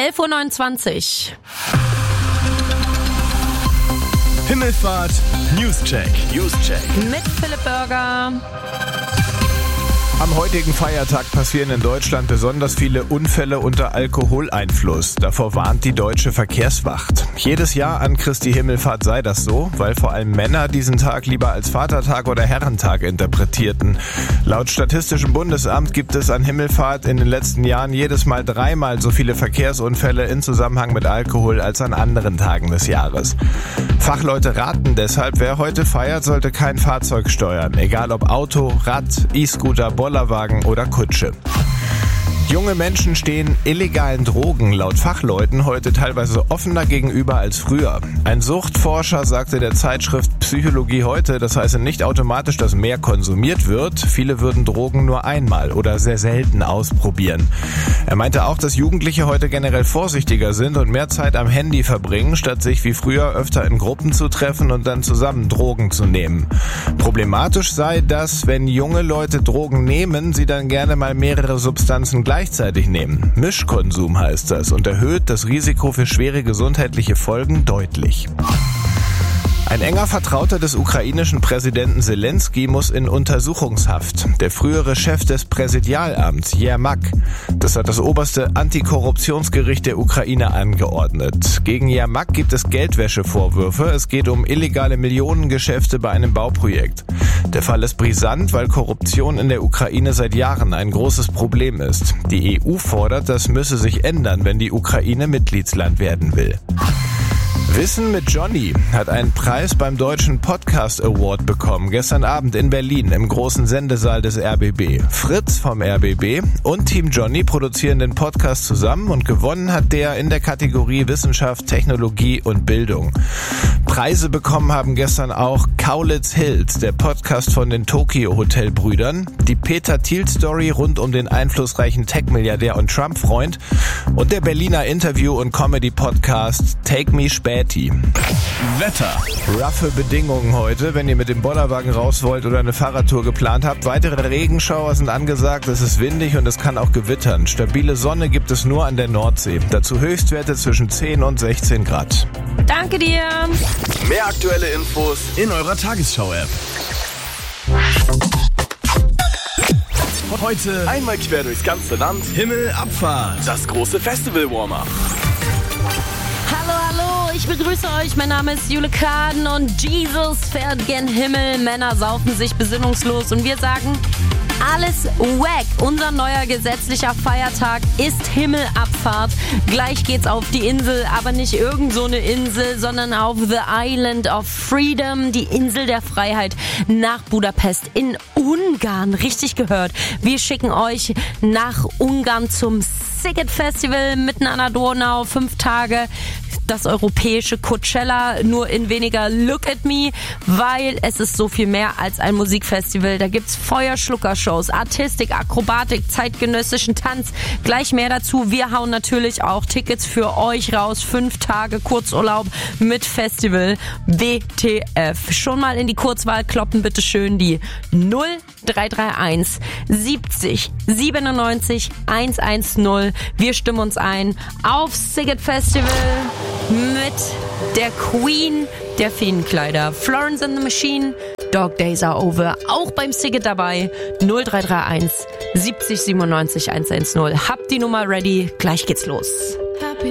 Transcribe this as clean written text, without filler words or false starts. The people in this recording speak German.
11.29 Uhr. Himmelfahrt Newscheck. Mit Philipp Burger. Am heutigen Feiertag passieren in Deutschland besonders viele Unfälle unter Alkoholeinfluss. Davor warnt die Deutsche Verkehrswacht. Jedes Jahr an Christi Himmelfahrt sei das so, weil vor allem Männer diesen Tag lieber als Vatertag oder Herrentag interpretierten. Laut Statistischem Bundesamt gibt es an Himmelfahrt in den letzten Jahren jedes Mal 3-mal so viele Verkehrsunfälle in Zusammenhang mit Alkohol als an anderen Tagen des Jahres. Fachleute raten deshalb, wer heute feiert, sollte kein Fahrzeug steuern, egal ob Auto, Rad, E-Scooter, Bollerwagen oder Kutsche. Junge Menschen stehen illegalen Drogen laut Fachleuten heute teilweise offener gegenüber als früher. Ein Suchtforscher sagte der Zeitschrift Psychologie heute, das heiße nicht automatisch, dass mehr konsumiert wird. Viele würden Drogen nur einmal oder sehr selten ausprobieren. Er meinte auch, dass Jugendliche heute generell vorsichtiger sind und mehr Zeit am Handy verbringen, statt sich wie früher öfter in Gruppen zu treffen und dann zusammen Drogen zu nehmen. Problematisch sei, dass, wenn junge Leute Drogen nehmen, sie dann gerne mal mehrere Substanzen gleichzeitig nehmen. Mischkonsum heißt das und erhöht das Risiko für schwere gesundheitliche Folgen deutlich. Ein enger Vertrauter des ukrainischen Präsidenten Zelensky muss in Untersuchungshaft. Der frühere Chef des Präsidialamts, Jermak. Das hat das oberste Antikorruptionsgericht der Ukraine angeordnet. Gegen Jermak gibt es Geldwäschevorwürfe. Es geht um illegale Millionengeschäfte bei einem Bauprojekt. Der Fall ist brisant, weil Korruption in der Ukraine seit Jahren ein großes Problem ist. Die EU fordert, das müsse sich ändern, wenn die Ukraine Mitgliedsland werden will. Wissen mit Johnny hat einen Preis beim Deutschen Podcast Award bekommen, gestern Abend in Berlin im großen Sendesaal des RBB. Fritz vom RBB und Team Johnny produzieren den Podcast zusammen und gewonnen hat der in der Kategorie Wissenschaft, Technologie und Bildung. Preise bekommen haben gestern auch Kaulitz Hills, der Podcast von den Tokyo Hotel Brüdern, die Peter Thiel Story rund um den einflussreichen Tech-Milliardär und Trump-Freund und der Berliner Interview- und Comedy-Podcast Take Me Späti. Wetter. Roughe Bedingungen heute, wenn ihr mit dem Bollerwagen raus wollt oder eine Fahrradtour geplant habt. Weitere Regenschauer sind angesagt, es ist windig und es kann auch gewittern. Stabile Sonne gibt es nur an der Nordsee. Dazu Höchstwerte zwischen 10 und 16 Grad. Danke dir. Mehr aktuelle Infos in eurer Tagesschau-App. Heute einmal quer durchs ganze Land. Himmelabfahrt. Das große Festival-Warm-Up. Hallo, ich begrüße euch. Mein Name ist Jule Kaden und Jesus fährt gen Himmel. Männer saufen sich besinnungslos und wir sagen, alles wack. Unser neuer gesetzlicher Feiertag ist Himmelabfahrt. Gleich geht's auf die Insel, aber nicht irgend so eine Insel, sondern auf The Island of Freedom, die Insel der Freiheit, nach Budapest in Ungarn. Richtig gehört. Wir schicken euch nach Ungarn zum Sziget Festival mitten an der Donau, 5 Tage. Das europäische Coachella, nur in weniger Look at Me, weil es ist so viel mehr als ein Musikfestival. Da gibt's Feuerschluckershows, Artistik, Akrobatik, zeitgenössischen Tanz. Gleich mehr dazu. Wir hauen natürlich auch Tickets für euch raus. 5 Tage Kurzurlaub mit Festival WTF. Schon mal in die Kurzwahl kloppen, bitte schön die 0331 70 97 110. Wir stimmen uns ein auf Sziget Festival mit der Queen der Feenkleider. Florence and the Machine, Dog Days Are Over, auch beim Sziget dabei. 0331 70 97 110. Habt die Nummer ready, gleich geht's los.